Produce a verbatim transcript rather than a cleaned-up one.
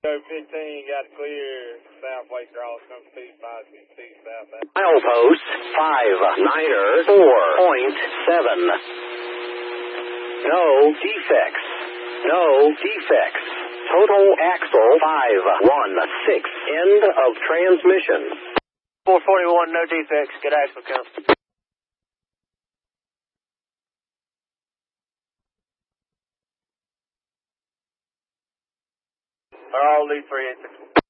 fifteen, got clear southway cross, comes P five sixty south. Milepost five niner four point seven. No defects. No defects. Total axle five one six. End of transmission. four forty-one, no defects. Good axle count. All lead three eight six.